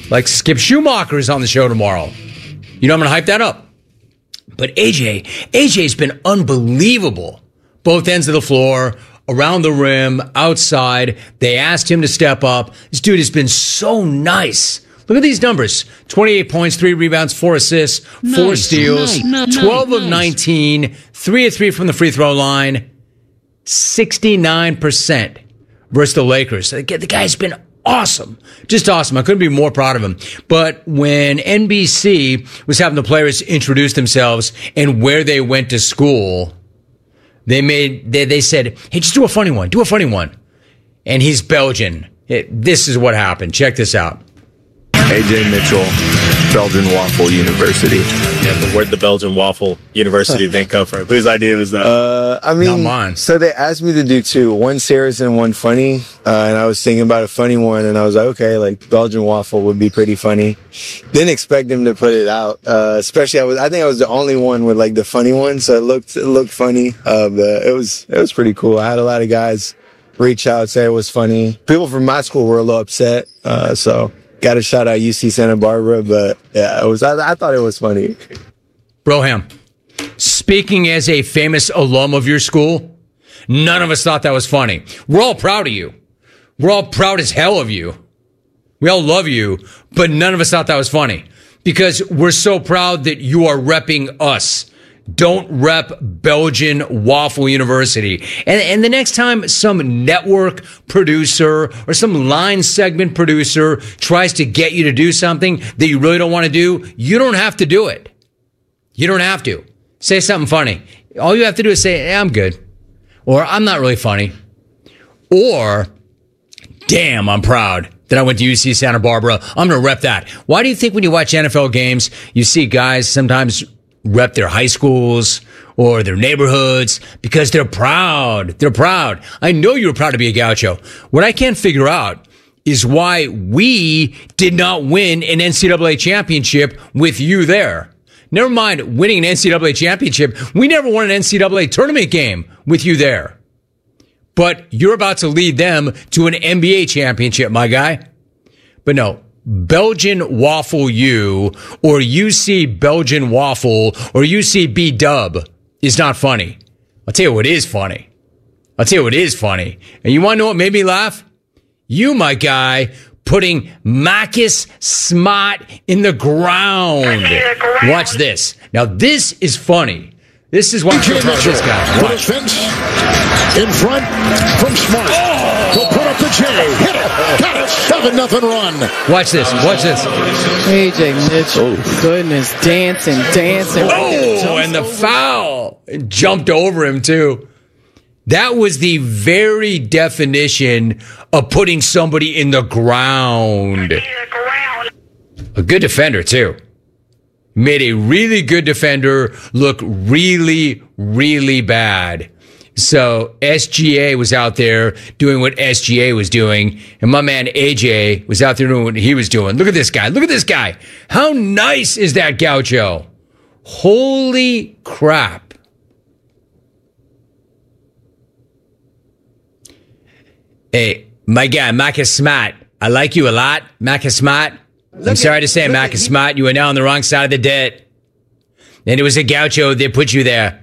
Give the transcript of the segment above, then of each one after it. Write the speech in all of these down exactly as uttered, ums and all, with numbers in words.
Like Skip Schumacher is on the show tomorrow. You know I'm going to hype that up. But A J, A J's been unbelievable. Both ends of the floor, around the rim, outside. They asked him to step up. This dude has been so nice. Look at these numbers. twenty-eight points, three rebounds, four assists, nice, four steals, nice, twelve nice, of nineteen, three of three from the free throw line, sixty-nine percent versus the Lakers. The guy's been awesome. Just awesome. I couldn't be more proud of him. But when N B C was having the players introduce themselves and where they went to school, they made they, they said, hey, just do a funny one. Do a funny one. And he's Belgian. It, this is what happened. Check this out. A J Mitchell, Belgian Waffle University. Yeah, but where'd the Belgian Waffle University thing come from? Whose idea was that? Uh, I mean, not mine. So they asked me to do two, one serious and one funny. Uh, and I was thinking about a funny one, and I was like, okay, like Belgian Waffle would be pretty funny. Didn't expect them to put it out. Uh, especially I was, I think I was the only one with like the funny one, so it looked, it looked funny. Uh, but it was, it was pretty cool. I had a lot of guys reach out, say it was funny. People from my school were a little upset. Uh, so. Got to shout out U C Santa Barbara, but yeah, it was. I, I thought it was funny. Broham, speaking as a famous alum of your school, none of us thought that was funny. We're all proud of you. We're all proud as hell of you. We all love you, but none of us thought that was funny because we're so proud that you are repping us. Don't rep Belgian Waffle University. And, and the next time some network producer or some line segment producer tries to get you to do something that you really don't want to do, you don't have to do it. You don't have to. Say something funny. All you have to do is say, hey, I'm good. Or I'm not really funny. Or, damn, I'm proud that I went to U C Santa Barbara. I'm going to rep that. Why do you think when you watch N F L games, you see guys sometimes rep their high schools or their neighborhoods because they're proud. They're proud. I know you were proud to be a Gaucho. What I can't figure out is why we did not win an N C double A championship with you there. Never mind winning an N C double A championship. We never won an N C double A tournament game with you there. But you're about to lead them to an N B A championship, my guy. But no. Belgian Waffle U or U C Belgian Waffle or U C B Dub is not funny. I'll tell you what is funny. I'll tell you what is funny. And you want to know what made me laugh? You, my guy, putting Marcus Smart in the ground. Watch this. Now, this is funny. This is why I'm so proud of this guy. Watch. In front from Smart. Oh! He'll put up the J. Hit it. Got it. seven nothing run. Watch this. Watch this. A J Mitchell. Oh. Goodness. Dancing, dancing. Oh, and the foul. It jumped over him, too. That was the very definition of putting somebody in the ground. A good defender, too. Made a really good defender look really, really bad. So S G A was out there doing what S G A was doing, and my man A J was out there doing what he was doing. Look at this guy. Look at this guy. How nice is that Gaucho? Holy crap. Hey, my guy, Marcus Smart. I like you a lot, Marcus Smart. I'm sorry to say, Marcus Smart, you are now on the wrong side of the dirt. And it was a Gaucho that put you there.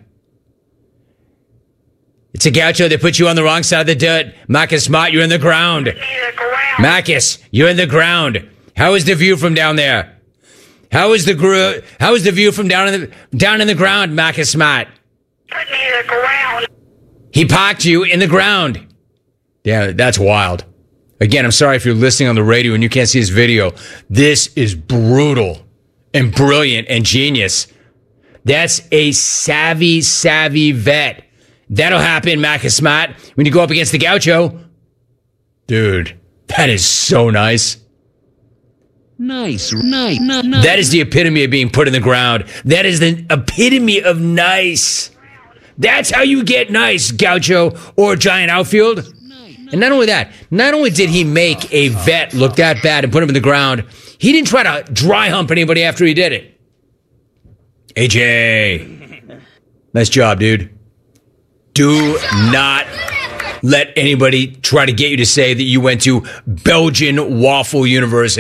It's a Gaucho that put you on the wrong side of the dirt. Marcus Smart, you're in the ground. Marcus, you're in the ground. How is the view from down there? How is the gr- How is the view from down in the down in the ground, Marcus Smart? Put me in the ground. He parked you in the ground. Yeah, that's wild. Again, I'm sorry if you're listening on the radio and you can't see this video. This is brutal and brilliant and genius. That's a savvy, savvy vet. That'll happen, Marcus Smart, when you go up against the Gaucho. Dude, that is so nice. Nice, nice, nice. That is the epitome of being put in the ground. That is the epitome of nice. That's how you get nice, Gaucho or giant outfield. And not only that, not only did he make a vet look that bad and put him in the ground, he didn't try to dry hump anybody after he did it. A J, nice job, dude. Do not let anybody try to get you to say that you went to Belgian Waffle University.